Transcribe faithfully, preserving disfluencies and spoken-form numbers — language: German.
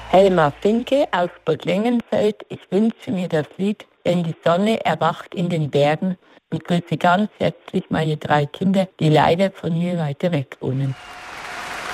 Helma Finke aus Burg Lengenfeld. Ich wünsche mir das Lied "Denn die Sonne erwacht in den Bergen" und grüße ganz herzlich meine drei Kinder, die leider von mir weiter weg wohnen.